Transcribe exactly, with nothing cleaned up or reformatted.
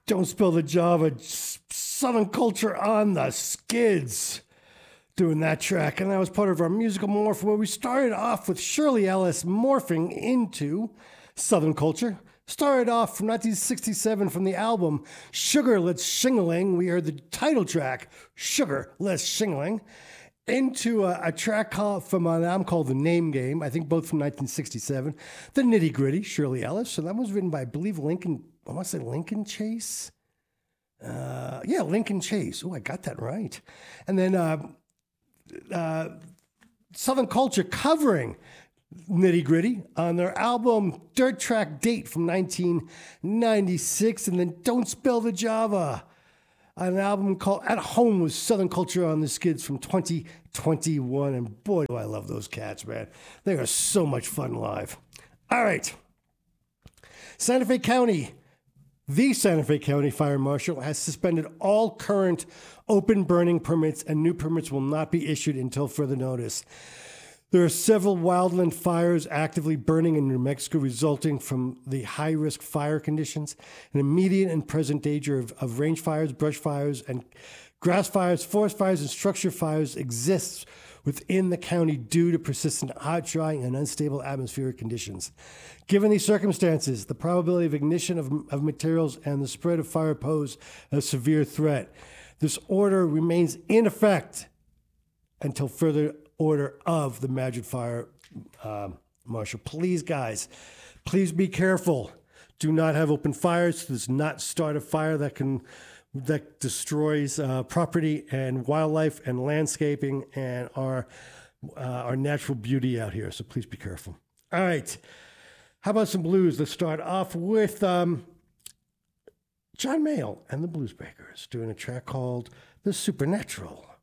Don't Spill the Java, Southern Culture on the Skids, doing that track. And that was part of our musical morph, where we started off with Shirley Ellis morphing into Southern Culture. Started off from nineteen sixty-seven from the album Sugar Let's Shingling. We heard the title track, Sugar Let's Shingling, into a, a track called, from an album called The Name Game, I think both from nineteen sixty-seven. The Nitty Gritty, Shirley Ellis. So that was written by, I believe, Lincoln, I want to say Lincoln Chase. Uh, yeah, Lincoln Chase. Oh, I got that right. And then uh, uh, Southern Culture covering Nitty Gritty on their album Dirt Track Date from nineteen ninety-six, and then Don't Spill the Java on an album called At Home with Southern Culture on the Skids from twenty twenty-one. And boy, do I love those cats, man. They are so much fun live. All right. Santa Fe County, the Santa Fe County Fire Marshal has suspended all current open burning permits, and new permits will not be issued until further notice. There are several wildland fires actively burning in New Mexico, resulting from the high-risk fire conditions. An immediate and present danger of, of range fires, brush fires, and grass fires, forest fires, and structure fires exists within the county due to persistent hot, dry, and unstable atmospheric conditions. Given these circumstances, the probability of ignition of, of materials and the spread of fire pose a severe threat. This order remains in effect until further order of the Madrid Fire um, Marshal. Please, guys, please be careful. Do not have open fires. Does not start a fire that can that destroys uh, property and wildlife and landscaping and our uh, our natural beauty out here. So please be careful. All right. How about some blues? Let's start off with um, John Mayall and the Blues Breakers doing a track called The Supernatural.